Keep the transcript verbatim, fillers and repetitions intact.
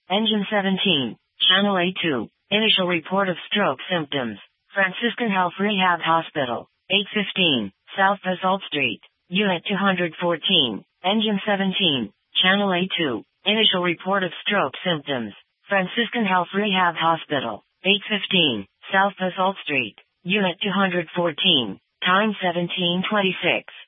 Engine seventeen, Channel A two, initial report of stroke symptoms, Franciscan Health Rehab Hospital, eight fifteen, South Basalt Street, Unit two fourteen, Engine seventeen, Channel A two, initial report of stroke symptoms, Franciscan Health Rehab Hospital, eight fifteen, South Basalt Street, Unit two fourteen, time seventeen twenty-six.